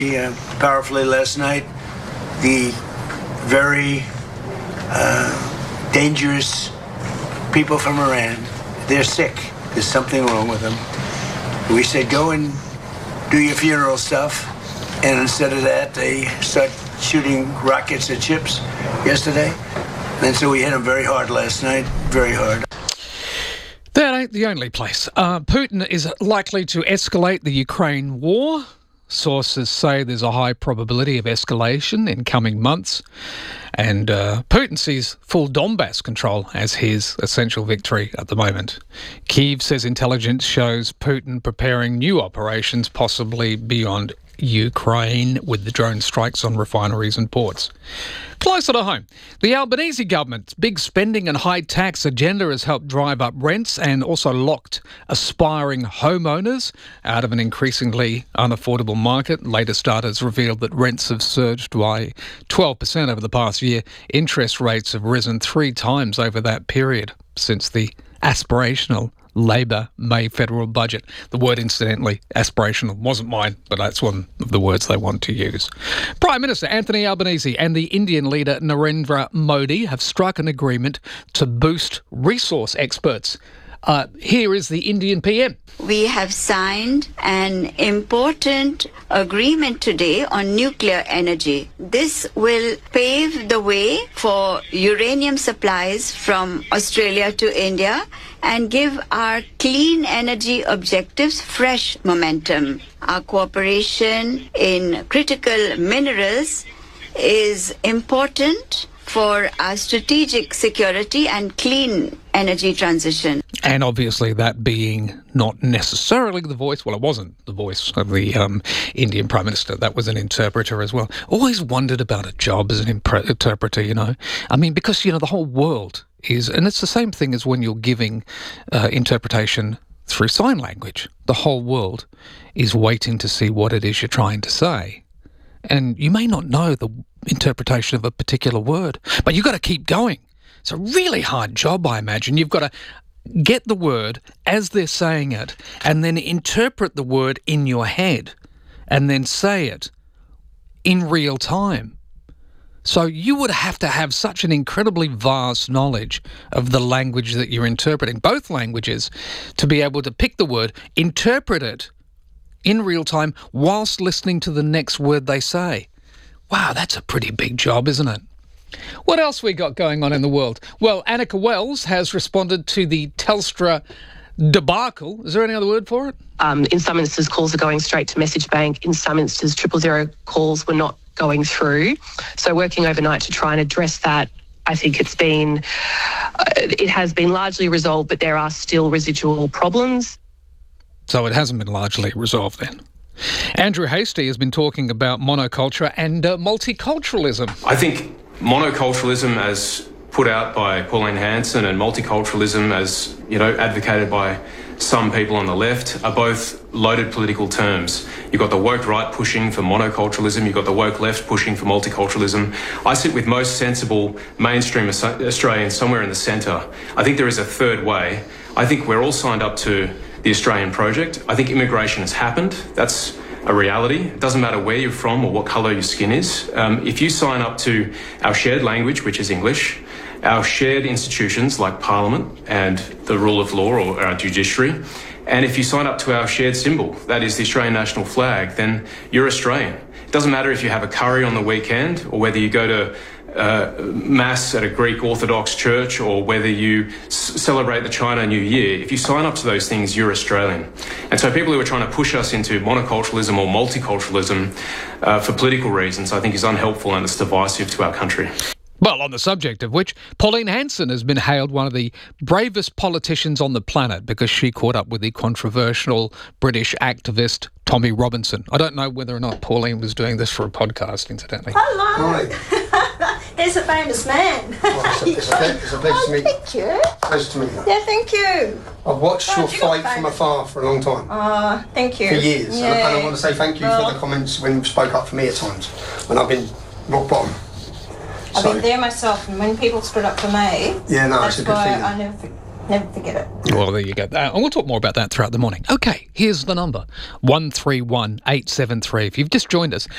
Powerfully last night, the very dangerous people from Iran, they're sick. There's something wrong with them. We said, go and do your funeral stuff. And instead of that, they start shooting rockets at ships yesterday. And so we hit them very hard last night, very hard. That ain't the only place. Putin is likely to escalate the Ukraine war. Sources say there's a high probability of escalation in coming months. And Putin sees full Donbass control as his essential victory at the moment. Kyiv says intelligence shows Putin preparing new operations, possibly beyond Ukraine, with the drone strikes on refineries and ports. Closer to home, the Albanese government's big spending and high tax agenda has helped drive up rents and also locked aspiring homeowners out of an increasingly unaffordable market. Latest data has revealed that rents have surged by 12% over the past year. Interest rates have risen 3 times over that period since the aspirational Labor May federal budget. The word, incidentally, aspirational, wasn't mine, but that's one of the words they want to use. Prime Minister Anthony Albanese and the Indian leader Narendra Modi have struck an agreement to boost resource experts. Here is the Indian PM. We have signed an important agreement today on nuclear energy. This will pave the way for uranium supplies from Australia to India and give our clean energy objectives fresh momentum. Our cooperation in critical minerals is important for our strategic security and clean energy transition. And obviously that being not necessarily the voice, well, it wasn't the voice of the Indian Prime Minister. That was an interpreter as well. Always wondered about a job as an interpreter, you know. I mean, because, you know, the whole world is, and it's the same thing as when you're giving interpretation through sign language. The whole world is waiting to see what it is you're trying to say. And you may not know the interpretation of a particular word, but you've got to keep going. It's a really hard job, I imagine. You've got to get the word as they're saying it and then interpret the word in your head and then say it in real time. So you would have to have such an incredibly vast knowledge of the language that you're interpreting, both languages, to be able to pick the word, interpret it in real time whilst listening to the next word they say. Wow, that's a pretty big job, isn't it? What else we got going on in the world? Well, Annika Wells has responded to the Telstra debacle. Is there any other word for it? In some instances, calls are going straight to message bank. In some instances, 000 calls were not going through. So working overnight to try and address that, I think it has been largely resolved, but there are still residual problems. So it hasn't been largely resolved then. Andrew Hastie has been talking about monoculture and multiculturalism. I think monoculturalism, as put out by Pauline Hanson, and multiculturalism, as advocated by some people on the left, are both loaded political terms. You've got the woke right pushing for monoculturalism, you've got the woke left pushing for multiculturalism. I sit with most sensible mainstream Australians somewhere in the centre. I think there is a third way. I think we're all signed up to the Australian project. I think immigration has happened. That's a reality. It doesn't matter where you're from or what colour your skin is. If you sign up to our shared language, which is English, our shared institutions like Parliament and the rule of law or our judiciary, and if you sign up to our shared symbol, that is the Australian national flag, then you're Australian. It doesn't matter if you have a curry on the weekend or whether you go to Mass at a Greek Orthodox church or whether you celebrate the China New Year. If you sign up to those things, you're Australian. And so people who are trying to push us into monoculturalism or multiculturalism for political reasons, I think is unhelpful and it's divisive to our country. Well, on the subject of which, Pauline Hanson has been hailed one of the bravest politicians on the planet because she caught up with the controversial British activist Tommy Robinson. I don't know whether or not Pauline was doing this for a podcast, incidentally. Hello! Hi. There's a famous man. It's a pleasure to meet you. Thank you. Pleasure to meet you. Yeah, thank you. I've watched your fight from afar for a long time. Thank you. For years. Yeah. And I want to say thank you for the comments when you spoke up for me at times, when I've been rock bottom. I've been there myself, and when people stood up for me, yeah, no, that's it's a good why feeling. I never Never forget it. Well, there you go. And we'll talk more about that throughout the morning. Okay, here's the number, 131873. If you've just joined us,